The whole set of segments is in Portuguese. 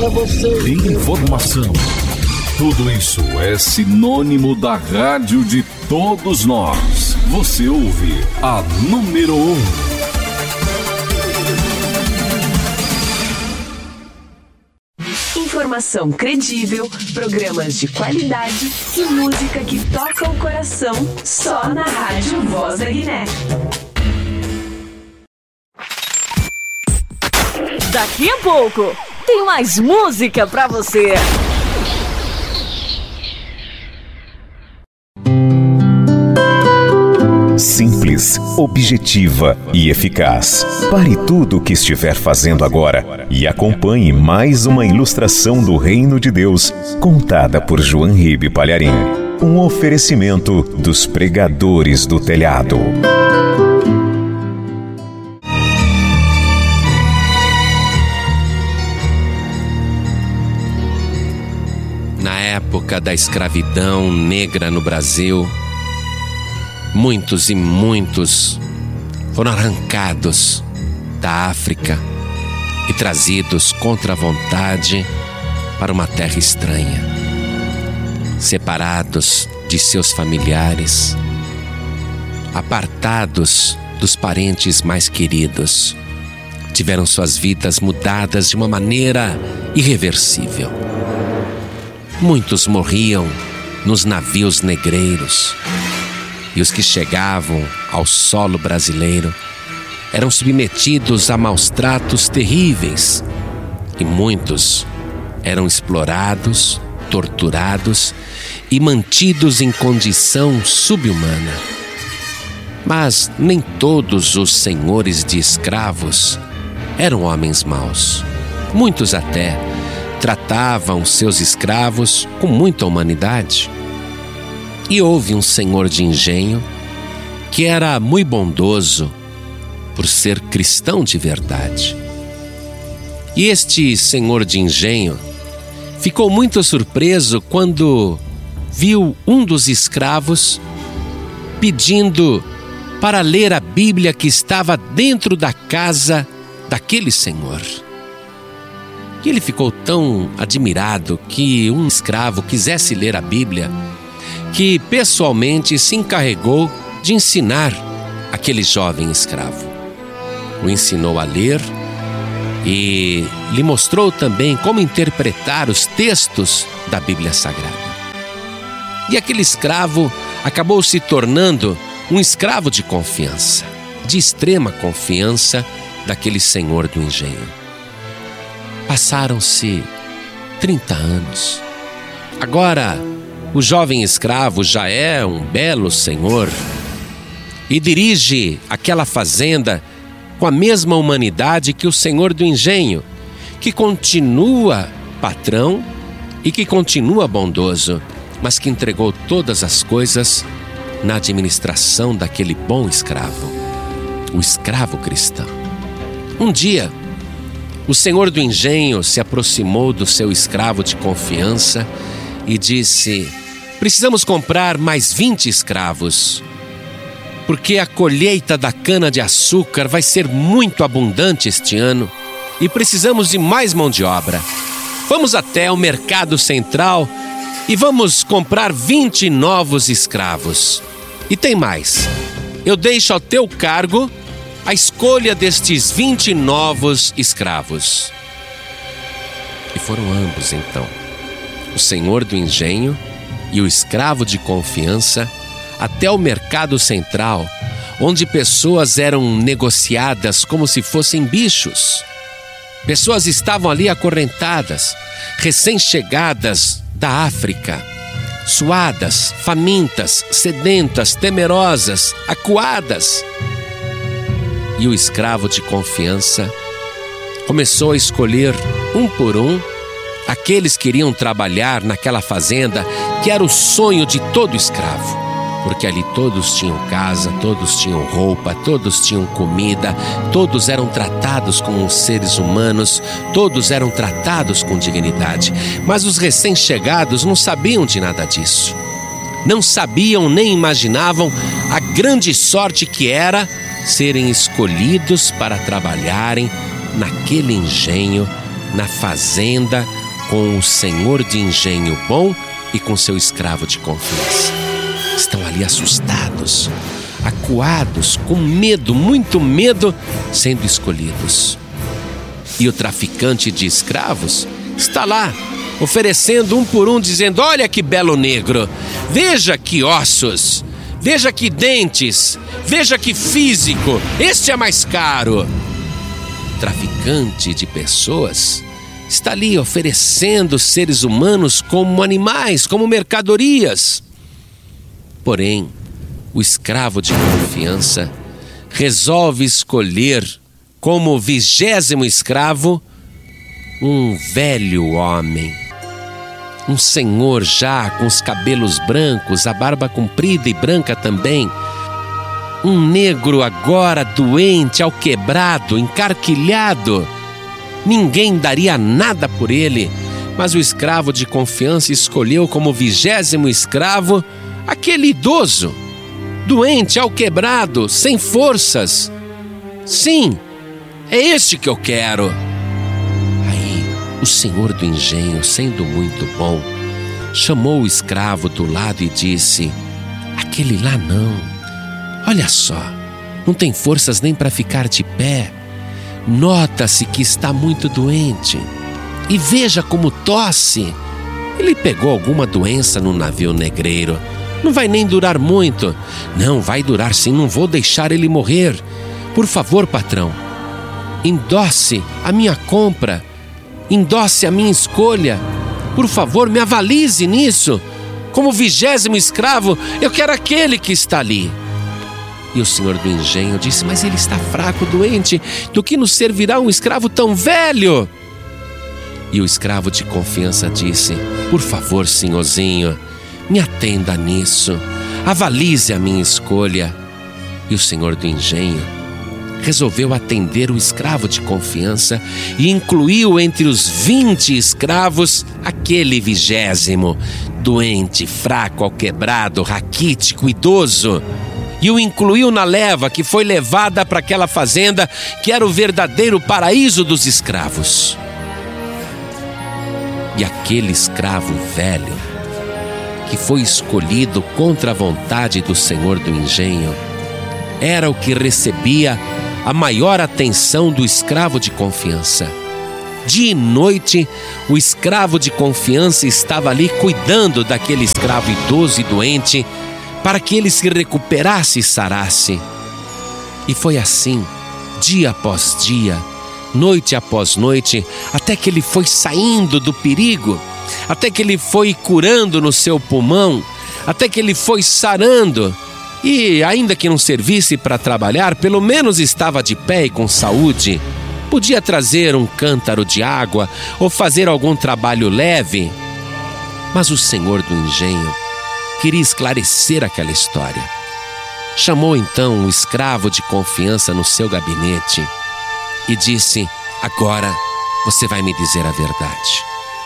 informação. Tudo isso é sinônimo da rádio de todos nós. Você ouve a número 1. Informação credível, programas de qualidade e música que toca o coração, só na Rádio Voz da Guiné. Daqui a pouco tem mais música pra você. Simples, objetiva e eficaz. Pare tudo o que estiver fazendo agora e acompanhe mais uma ilustração do Reino de Deus, contada por João Ribe Palharim. Um oferecimento dos pregadores do telhado. Na época da escravidão negra no Brasil, muitos e muitos foram arrancados da África e trazidos contra a vontade para uma terra estranha, separados de seus familiares, apartados dos parentes mais queridos, tiveram suas vidas mudadas de uma maneira irreversível. Muitos morriam nos navios negreiros, e os que chegavam ao solo brasileiro eram submetidos a maus tratos terríveis, e muitos eram explorados, torturados e mantidos em condição subhumana. Mas nem todos os senhores de escravos eram homens maus. Muitos até tratavam seus escravos com muita humanidade. E houve um senhor de engenho que era muito bondoso por ser cristão de verdade. E este senhor de engenho ficou muito surpreso quando viu um dos escravos pedindo para ler a Bíblia que estava dentro da casa daquele senhor. E ele ficou tão admirado que um escravo quisesse ler a Bíblia, que pessoalmente se encarregou de ensinar aquele jovem escravo. O ensinou a ler e lhe mostrou também como interpretar os textos da Bíblia Sagrada. E aquele escravo acabou se tornando um escravo de confiança, de extrema confiança daquele senhor do engenho. Passaram-se 30 anos. Agora, o jovem escravo já é um belo senhor e dirige aquela fazenda com a mesma humanidade que o senhor do engenho, que continua patrão e que continua bondoso, mas que entregou todas as coisas na administração daquele bom escravo, o escravo cristão. Um dia, o senhor do engenho se aproximou do seu escravo de confiança e disse: precisamos comprar mais 20 escravos, porque a colheita da cana-de-açúcar vai ser muito abundante este ano e precisamos de mais mão de obra. Vamos até o mercado central e vamos comprar 20 novos escravos. E tem mais, eu deixo ao teu cargo a escolha destes 20 novos escravos. E foram ambos então, o senhor do engenho e o escravo de confiança, até o mercado central, onde pessoas eram negociadas como se fossem bichos. Pessoas estavam ali acorrentadas, recém-chegadas da África, suadas, famintas, sedentas, temerosas, acuadas. E o escravo de confiança começou a escolher um por um aqueles que iriam trabalhar naquela fazenda que era o sonho de todo escravo, porque ali todos tinham casa, todos tinham roupa, todos tinham comida, todos eram tratados como seres humanos, todos eram tratados com dignidade. Mas os recém-chegados não sabiam de nada disso. Não sabiam nem imaginavam a grande sorte que era serem escolhidos para trabalharem naquele engenho na fazenda com o senhor de engenho bom e com seu escravo de confiança. Estão ali assustados, acuados, com medo, muito medo, sendo escolhidos. E o traficante de escravos está lá, oferecendo um por um, dizendo: olha que belo negro, veja que ossos, veja que dentes, veja que físico, este é mais caro. O traficante de pessoas está ali oferecendo seres humanos como animais, como mercadorias. Porém, o escravo de confiança resolve escolher como 20º escravo um velho homem, um senhor já com os cabelos brancos, a barba comprida e branca também, um negro agora doente, alquebrado, encarquilhado. Ninguém daria nada por ele, mas o escravo de confiança escolheu como 20º escravo aquele idoso, doente, alquebrado, sem forças. Sim, é este que eu quero. Aí, o senhor do engenho, sendo muito bom, chamou o escravo do lado e disse: aquele lá não. Olha só, não tem forças nem para ficar de pé. Nota-se que está muito doente. E veja como tosse. Ele pegou alguma doença no navio negreiro. Não vai nem durar muito. Não, vai durar sim, não vou deixar ele morrer. Por favor, patrão, endosse a minha compra, endosse a minha escolha. Por favor, me avalize nisso. Como 20º escravo, eu quero aquele que está ali. E o senhor do engenho disse: mas ele está fraco, doente, do que nos servirá um escravo tão velho? E o escravo de confiança disse: por favor, senhorzinho, me atenda nisso, avalize a minha escolha. E o senhor do engenho resolveu atender o escravo de confiança e incluiu entre os 20 escravos aquele 20º, doente, fraco, alquebrado, raquítico, idoso. E o incluiu na leva que foi levada para aquela fazenda que era o verdadeiro paraíso dos escravos. E aquele escravo velho, que foi escolhido contra a vontade do senhor do engenho, era o que recebia a maior atenção do escravo de confiança. Dia e noite, o escravo de confiança estava ali cuidando daquele escravo idoso e doente, para que ele se recuperasse e sarasse. E foi assim, dia após dia, noite após noite, até que ele foi saindo do perigo, até que ele foi curando no seu pulmão, até que ele foi sarando. E ainda que não servisse para trabalhar, pelo menos estava de pé e com saúde. Podia trazer um cântaro de água ou fazer algum trabalho leve. Mas o senhor do engenho queria esclarecer aquela história. Chamou então o escravo de confiança no seu gabinete e disse: agora você vai me dizer a verdade.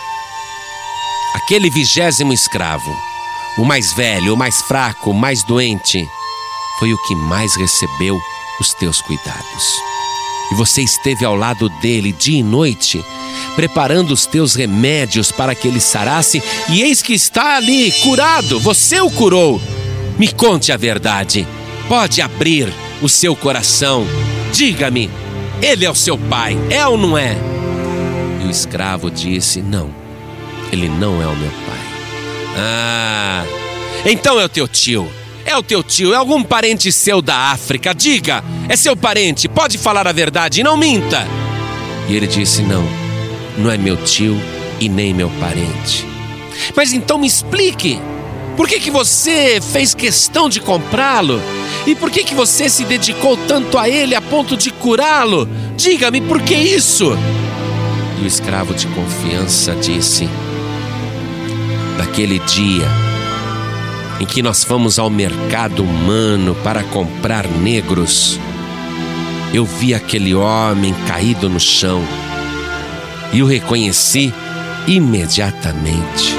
Aquele 20º escravo, o mais velho, o mais fraco, o mais doente, foi o que mais recebeu os teus cuidados. E você esteve ao lado dele dia e noite, preparando os teus remédios para que ele sarasse, e eis que está ali, curado, você o curou. Me conte a verdade, pode abrir o seu coração, diga-me, ele é o seu pai, é ou não é? E o escravo disse: não, ele não é o meu pai. Ah, então é o teu tio. É o teu tio, é algum parente seu da África. Diga, é seu parente, pode falar a verdade, não minta. E ele disse: não, não é meu tio e nem meu parente. Mas então me explique, por que você fez questão de comprá-lo? E por que você se dedicou tanto a ele a ponto de curá-lo? Diga-me, por que isso? E o escravo de confiança disse: naquele dia em que nós fomos ao mercado humano para comprar negros, eu vi aquele homem caído no chão e o reconheci imediatamente.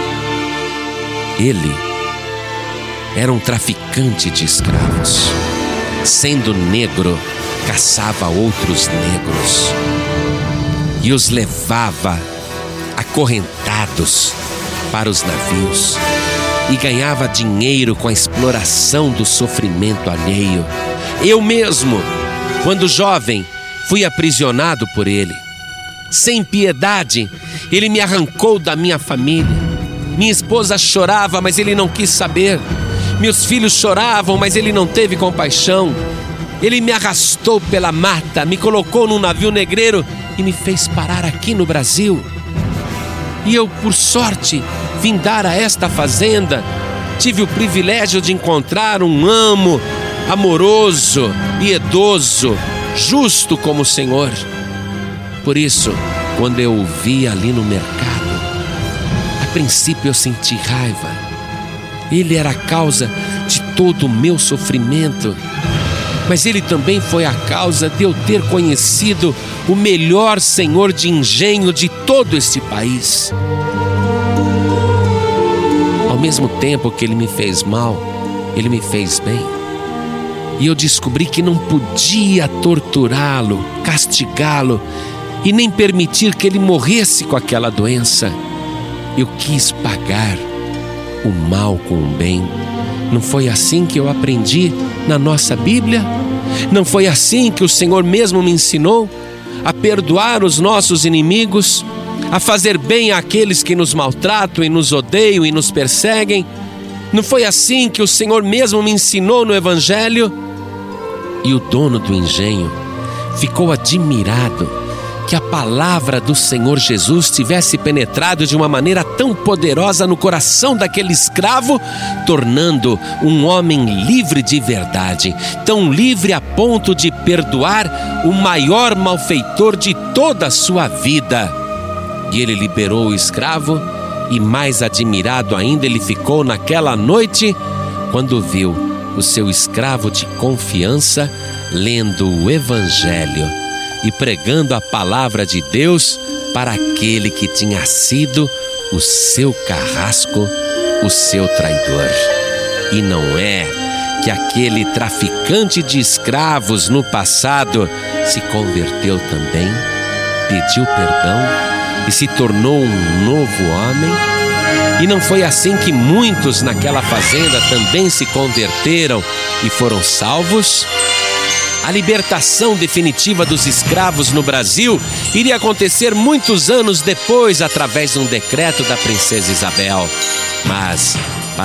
Ele era um traficante de escravos. Sendo negro, caçava outros negros. e os levava acorrentados para os navios e ganhava dinheiro com a exploração do sofrimento alheio. Eu mesmo, quando jovem, fui aprisionado por ele. Sem piedade, ele me arrancou da minha família. Minha esposa chorava, mas ele não quis saber. Meus filhos choravam, mas ele não teve compaixão. Ele me arrastou pela mata, me colocou num navio negreiro e me fez parar aqui no Brasil. E eu, por sorte, vim dar a esta fazenda. Tive o privilégio de encontrar um amo amoroso, piedoso, justo como o Senhor. Por isso, quando eu o vi ali no mercado, a princípio eu senti raiva. Ele era a causa de todo o meu sofrimento, mas ele também foi a causa de eu ter conhecido o melhor senhor de engenho de todo este país. Ao mesmo tempo que ele me fez mal, ele me fez bem. E eu descobri que não podia torturá-lo, castigá-lo e nem permitir que ele morresse com aquela doença. Eu quis pagar o mal com o bem. Não foi assim que eu aprendi na nossa Bíblia? Não foi assim que o Senhor mesmo me ensinou a perdoar os nossos inimigos, a fazer bem àqueles que nos maltratam e nos odeiam e nos perseguem? Não foi assim que o Senhor mesmo me ensinou no Evangelho? E o dono do engenho ficou admirado que a palavra do Senhor Jesus tivesse penetrado de uma maneira tão poderosa no coração daquele escravo, tornando um homem livre de verdade, tão livre a ponto de perdoar o maior malfeitor de toda a sua vida. E ele liberou o escravo, e mais admirado ainda ele ficou naquela noite, quando viu o seu escravo de confiança lendo o Evangelho e pregando a palavra de Deus para aquele que tinha sido o seu carrasco, o seu traidor. E não é que aquele traficante de escravos no passado se converteu também, pediu perdão e se tornou um novo homem? E não foi assim que muitos naquela fazenda também se converteram e foram salvos? A libertação definitiva dos escravos no Brasil iria acontecer muitos anos depois, através de um decreto da princesa Isabel. Mas